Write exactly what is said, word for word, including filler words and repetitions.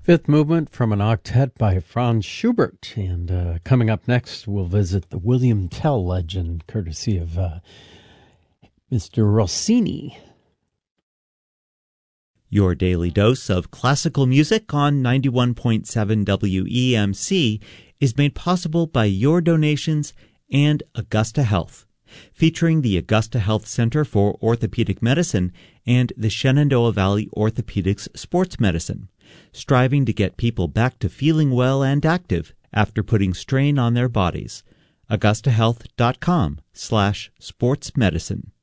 Fifth movement from an octet by Franz Schubert. And uh, coming up next, we'll visit the William Tell legend, courtesy of uh, Mister Rossini. Your daily dose of classical music on ninety-one point seven W E M C is made possible by your donations and Augusta Health, featuring the Augusta Health Center for Orthopedic Medicine and the Shenandoah Valley Orthopedics Sports Medicine, striving to get people back to feeling well and active after putting strain on their bodies. augusta health dot com slash sports medicine.